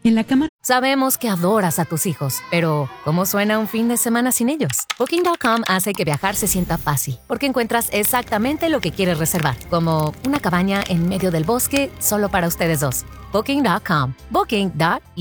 En la cama. Sabemos que adoras a tus hijos, pero ¿cómo suena un fin de semana sin ellos? Booking.com hace que viajar se sienta fácil, porque encuentras exactamente lo que quieres reservar, como una cabaña en medio del bosque solo para ustedes dos. Booking.com. Booking.com.